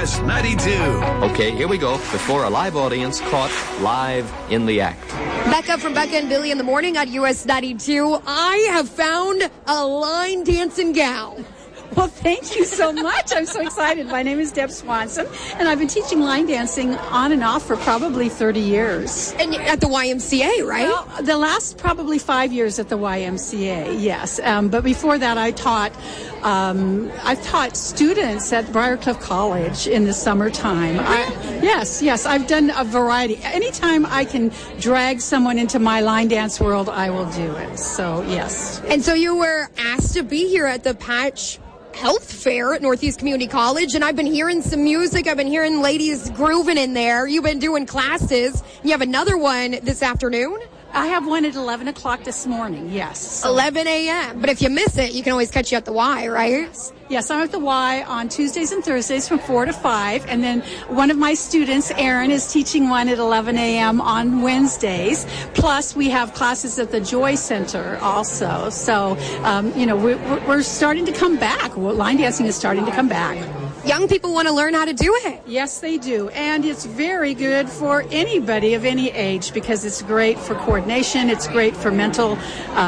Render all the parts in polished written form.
US 92. Okay, here we go. Before a live audience caught live in the act. Becca from Becca and Billy in the Morning on US 92. I have found a line dancing gal. Well, thank you so much. I'm so excited. My name is Deb Swanson, and I've been teaching line dancing on and off for probably 30 years. And at the YMCA, right? Well, the last probably 5 years at the YMCA, yes. But before that, I've taught students at Briarcliff College in the summertime. Yes. I've done a variety. Anytime I can drag someone into my line dance world, I will do it. So, yes. And so you were asked to be here at the Patch Health Fair at Northeast Community College, and I've been hearing some music. I've been hearing ladies grooving in there. You've been doing classes. You have another one this afternoon? I have one at 11 o'clock this morning, yes. So. 11 a.m. But if you miss it, you can always catch you at the Y, right? Yes, I'm at the Y on Tuesdays and Thursdays from 4 to 5. And then one of my students, Erin, is teaching one at 11 a.m. on Wednesdays. Plus, we have classes at the Joy Center also. So, we're starting to come back. Line dancing is starting to come back. Young people want to learn how to do it. Yes, they do. And it's very good for anybody of any age because it's great for coordination. It's great for mental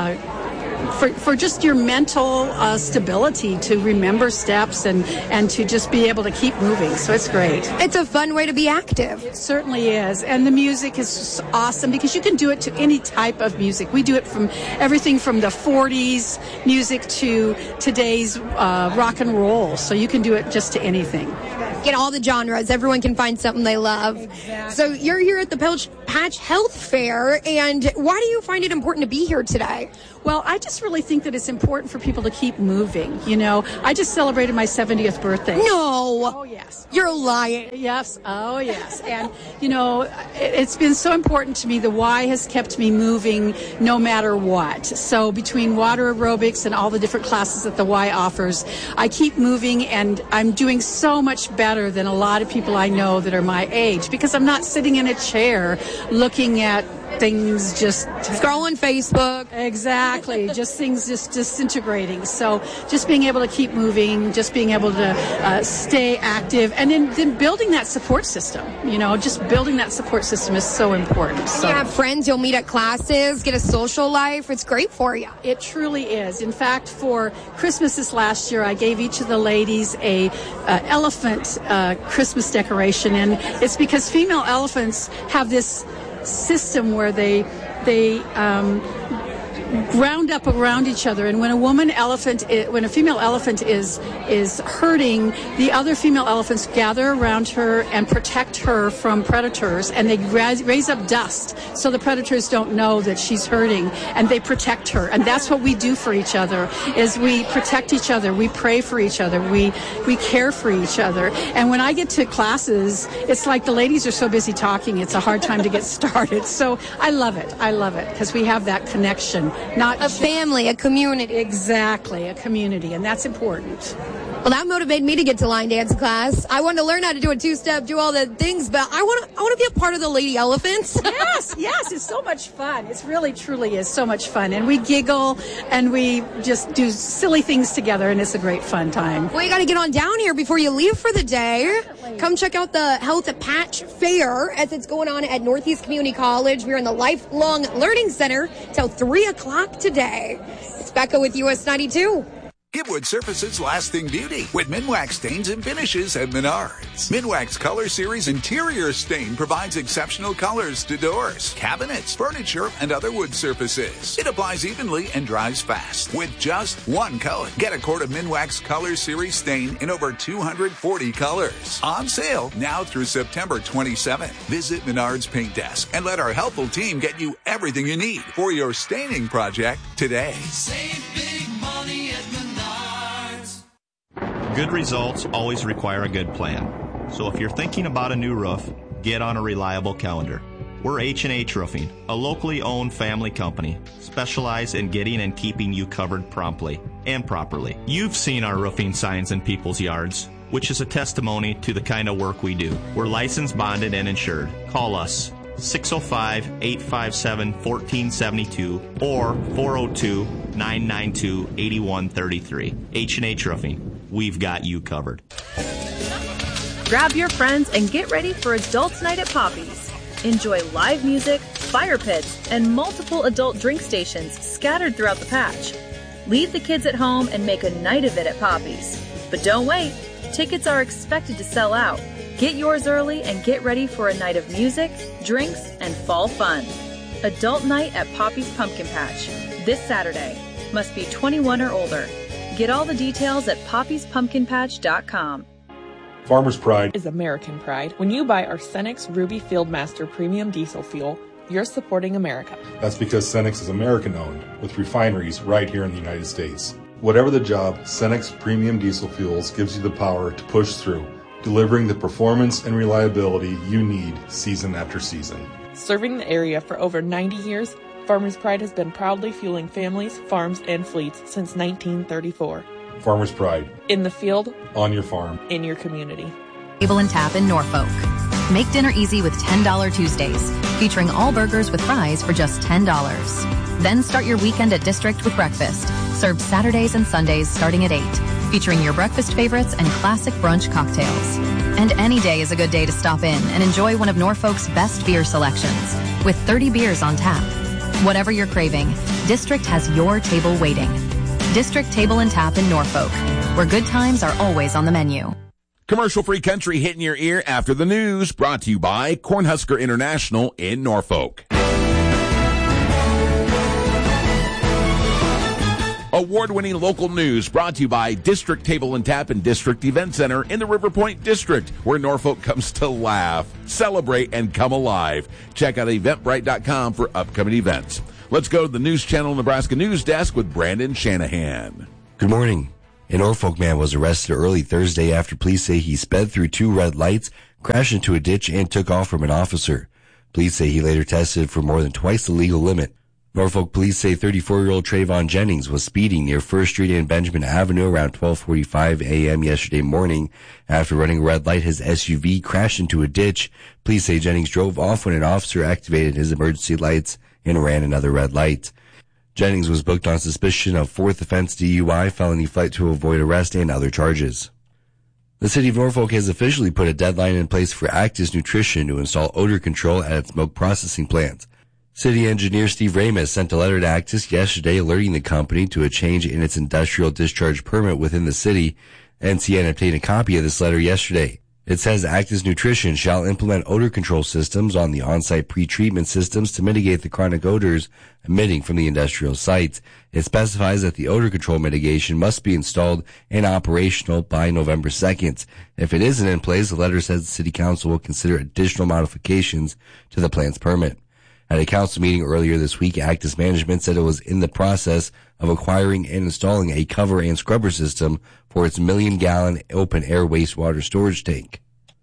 for just your mental stability to remember steps and to just be able to keep moving. So it's great. It's a fun way to be active. It certainly is. And the music is just awesome because you can do it to any type of music. We do it from everything from the 40s music to today's rock and roll. So you can do it just to anything. Get all the genres. Everyone can find something they love. Exactly. So you're here at the Patch Health Fair, and why do you find it important to be here today? Well, I just really think that it's important for people to keep moving. You know, I just celebrated my 70th birthday. No. Oh, yes. You're lying. Yes. Oh, yes. And, it's been so important to me. The Y has kept me moving no matter what. So between water aerobics and all the different classes that the Y offers, I keep moving, and I'm doing so much better than a lot of people I know that are my age because I'm not sitting in a chair looking at things just scrolling Facebook. Exactly. Just things just disintegrating. So just being able to keep moving, just being able to stay active, and then building that support system. Just building that support system is so important. So you have friends you'll meet at classes, get a social life. It's great for you. It truly is. In fact, for Christmas this last year, I gave each of the ladies a elephant Christmas decoration, and it's because female elephants have this system where they round up around each other, and when a female elephant is hurting, the other female elephants gather around her and protect her from predators, and they raise up dust so the predators don't know that she's hurting, and they protect her. And that's what we do for each other, is we protect each other, we pray for each other, we care for each other. And when I get to classes, it's like the ladies are so busy talking, it's a hard time to get started. So I love it because we have that connection. Not a family, a community. Exactly, a community, and that's important. Well, that motivated me to get to line dance class. I wanted to learn how to do a two-step, do all the things, but I want to be a part of the Lady Elephants. Yes, it's so much fun. It really, truly is so much fun, and we giggle, and we just do silly things together, and it's a great fun time. Well, you got to get on down here before you leave for the day. Definitely. Come check out the Health Patch Fair as it's going on at Northeast Community College. We're in the Lifelong Learning Center till 3 o'clock today. It's Becca with US 92. Give wood surfaces lasting beauty with Minwax stains and finishes at Menards. Minwax Color Series Interior Stain provides exceptional colors to doors, cabinets, furniture, and other wood surfaces. It applies evenly and dries fast with just one coat. Get a quart of Minwax Color Series Stain in over 240 colors. On sale now through September 27th. Visit Menards Paint Desk and let our helpful team get you everything you need for your staining project today. Save big money at Menards. Good results always require a good plan. So if you're thinking about a new roof, get on a reliable calendar. We're H&H Roofing, a locally owned family company, specialized in getting and keeping you covered promptly and properly. You've seen our roofing signs in people's yards, which is a testimony to the kind of work we do. We're licensed, bonded, and insured. Call us 605-857-1472 or 402-992-8133. H&H Roofing. We've got you covered. Grab your friends and get ready for Adults Night at Poppy's. Enjoy live music, fire pits, and multiple adult drink stations scattered throughout the patch. Leave the kids at home and make a night of it at Poppy's. But don't wait. Tickets are expected to sell out. Get yours early and get ready for a night of music, drinks, and fall fun. Adult Night at Poppy's Pumpkin Patch. This Saturday. Must be 21 or older. Get all the details at poppyspumpkinpatch.com. Farmer's Pride is American pride. When you buy our Cenex Ruby Fieldmaster Premium Diesel Fuel, you're supporting America. That's because Cenex is American-owned, with refineries right here in the United States. Whatever the job, Cenex Premium Diesel Fuels gives you the power to push through, delivering the performance and reliability you need season after season. Serving the area for over 90 years, Farmer's Pride has been proudly fueling families, farms, and fleets since 1934. Farmer's Pride. In the field. On your farm. In your community. Table and Tap in Norfolk. Make dinner easy with $10 Tuesdays, featuring all burgers with fries for just $10. Then start your weekend at District with breakfast, served Saturdays and Sundays starting at 8, featuring your breakfast favorites and classic brunch cocktails. And any day is a good day to stop in and enjoy one of Norfolk's best beer selections, with 30 beers on tap. Whatever you're craving, District has your table waiting. District Table and Tap in Norfolk, where good times are always on the menu. Commercial-free country hitting your ear after the news, brought to you by Cornhusker International in Norfolk. Award-winning local news brought to you by District Table and Tap and District Event Center in the River Point District, where Norfolk comes to laugh, celebrate, and come alive. Check out Eventbrite.com for upcoming events. Let's go to the News Channel Nebraska News Desk with Brandon Shanahan. Good morning. A Norfolk man was arrested early Thursday after police say he sped through 2 red lights, crashed into a ditch, and took off from an officer. Police say he later tested for more than twice the legal limit. Norfolk police say 34-year-old Trayvon Jennings was speeding near 1st Street and Benjamin Avenue around 12:45 a.m. yesterday morning. After running a red light, his SUV crashed into a ditch. Police say Jennings drove off when an officer activated his emergency lights and ran another red light. Jennings was booked on suspicion of 4th offense DUI, felony flight to avoid arrest, and other charges. The city of Norfolk has officially put a deadline in place for Actis Nutrition to install odor control at its milk processing plant. City engineer Steve Ramis sent a letter to Actis yesterday alerting the company to a change in its industrial discharge permit within the city. NCN obtained a copy of this letter yesterday. It says Actis Nutrition shall implement odor control systems on the on-site pre-treatment systems to mitigate the chronic odors emitting from the industrial sites. It specifies that the odor control mitigation must be installed and operational by November 2nd. If it isn't in place, the letter says the City Council will consider additional modifications to the plant's permit. At a council meeting earlier this week, Actis Management said it was in the process of acquiring and installing a cover and scrubber system for its 1 million-gallon open-air wastewater storage tank.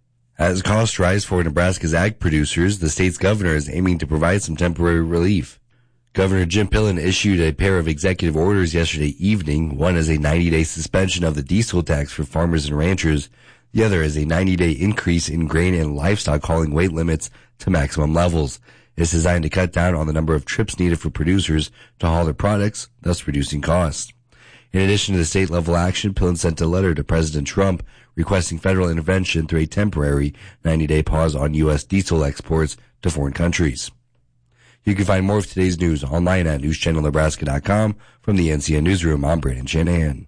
As costs rise for Nebraska's ag producers, the state's governor is aiming to provide some temporary relief. Governor Jim Pillen issued a pair of executive orders yesterday evening. One is a 90-day suspension of the diesel tax for farmers and ranchers. The other is a 90-day increase in grain and livestock hauling weight limits to maximum levels. It's designed to cut down on the number of trips needed for producers to haul their products, thus reducing costs. In addition to the state-level action, Pillen sent a letter to President Trump requesting federal intervention through a temporary 90-day pause on U.S. diesel exports to foreign countries. You can find more of today's news online at newschannelnebraska.com. From the NCN Newsroom, I'm Brandon Shanahan.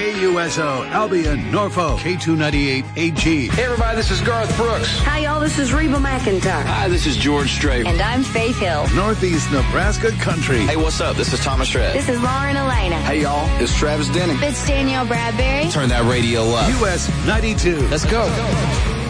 KUSO, Albion, Norfolk, K298 AG. Hey everybody, this is Garth Brooks. Hi y'all, this is Reba McEntire. Hi, this is George Strait. And I'm Faith Hill. Northeast Nebraska Country. Hey, what's up? This is Thomas Shred. This is Lauren Elena. Hey y'all, it's Travis Denning. It's Danielle Bradbury. Turn that radio up. US 92. Let's go.